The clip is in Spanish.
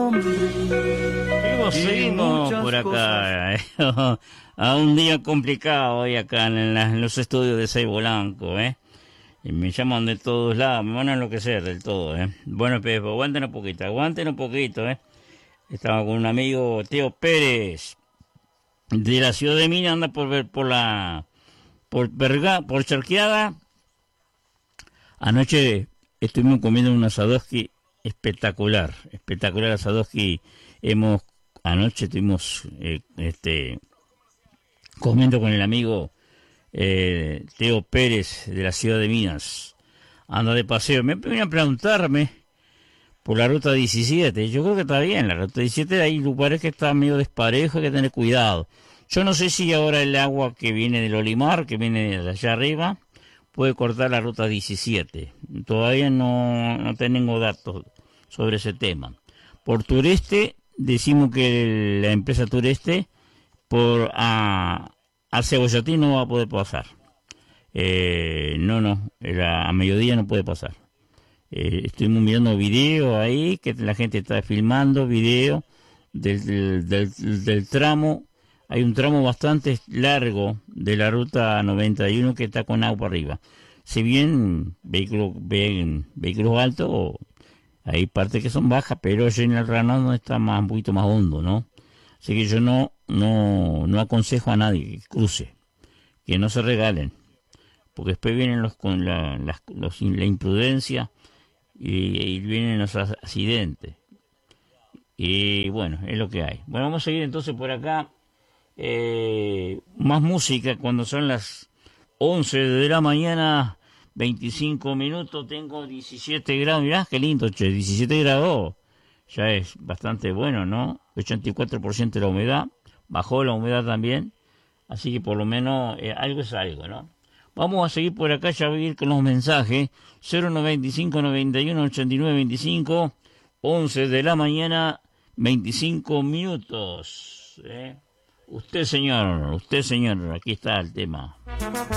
Seguimos por acá. A un día complicado hoy acá en los estudios de Seibo Blanco, Y me llaman de todos lados, me van a enloquecer del todo, Bueno, Pepo, aguanten un poquito, Estaba con un amigo, Teo Pérez, de la ciudad de Mina, anda por Charqueada. Anoche estuvimos comiendo un asadoski espectacular asadoski. Anoche estuvimos comiendo con el amigo Teo Pérez de la ciudad de Minas. Anda de paseo. Me vienen a preguntarme por la ruta 17. Yo creo que está bien. La ruta 17 hay lugares que está medio desparejo, hay que tener cuidado. Yo no sé si ahora el agua que viene del Olimar, que viene de allá arriba, puede cortar la ruta 17. Todavía no tengo datos sobre ese tema. Por Tureste, decimos que la empresa Tureste a Cebollatín no va a poder pasar. A mediodía no puede pasar. Estuvimos mirando videos ahí, que la gente está filmando videos del tramo. Hay un tramo bastante largo de la ruta 91 que está con agua arriba. Si bien vehículos altos, hay partes que son bajas, pero en el ranado está un poquito más hondo, ¿no? Así que yo no aconsejo a nadie que cruce, que no se regalen, porque después vienen la imprudencia y vienen los accidentes. Y bueno, es lo que hay. Bueno, vamos a seguir entonces por acá. Más música cuando son las 11 de la mañana, 25 minutos, tengo 17 grados, mirá qué lindo, 17 grados, ya es bastante bueno, ¿no? 84% de la humedad, bajó la humedad también, así que por lo menos algo es algo, ¿no? Vamos a seguir por acá, ya voy a ir con los mensajes, 095 91 89 25, 11 de la mañana, 25 minutos, Usted señor, aquí está el tema.